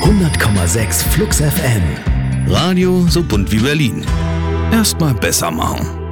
100,6 Flux FM. Radio so bunt wie Berlin. Erstmal besser machen.